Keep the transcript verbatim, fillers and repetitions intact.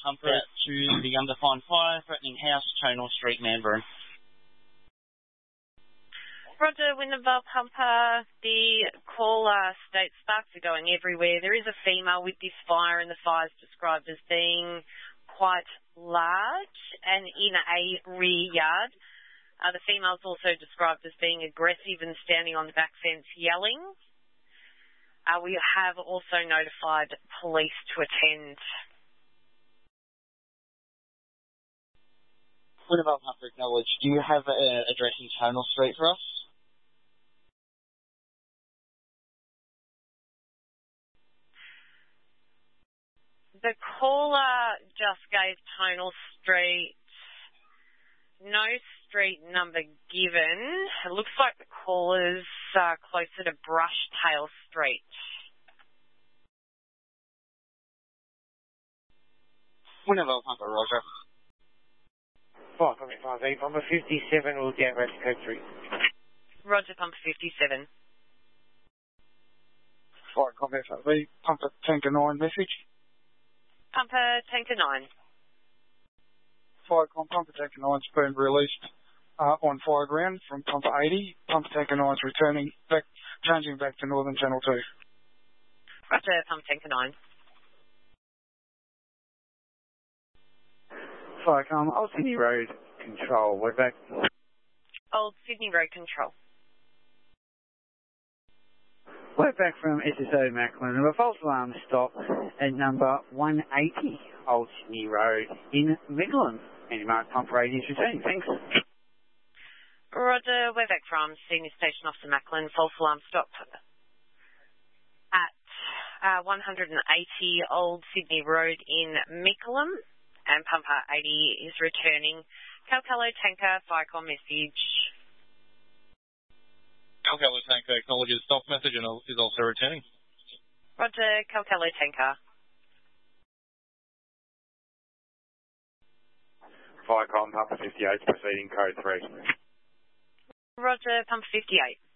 pump out to the undefined fire, threatening house, Tonal Street, Manbury. Roger, Windavar Pumper. The caller states sparks are going everywhere. There is a female with this fire, and the fire is described as being quite large and in a rear yard. Uh, the female is also described as being aggressive and standing on the back fence yelling. Uh, we have also notified police to attend. Windavar Pumper acknowledged. Do you have an address in Tonal Street for us? The caller just gave Tonal Street. No street number given. It looks like the caller's uh, closer to Brushtail Street. Windavar Pumper, Roger. Five, five, eight, Pumper fifty-seven will get rest code three. Roger, Pumper fifty-seven. Fire Combat V, Pumper Tanker nine message. Pumper Tanker nine. Firecom Pumper Tanker nine's been released uh, on fire ground from Pumper eighty. Pumper Tanker nine's returning back, changing back to Northern Channel two. Roger, Pumper Tanker nine. Firecom, Old Sydney Road Control, we're back. Old Sydney Road Control. We're back from S S O Macklin. A false alarm stop at number one eighty Old Sydney Road in Midland. Any marked pump radius returning. Thanks. Roger, we're back from Senior Station Officer Macklin. False alarm stop at uh, one eighty Old Sydney Road in Mickleham. And Pumper eighty is returning. Calcalo Tanker, Firecom message. Calcalo Tanker acknowledges stop message and is also returning. Roger, Calcalo Tanker. Firecom, Pumper fifty-eight, proceeding code three. Roger, Pumper fifty-eight.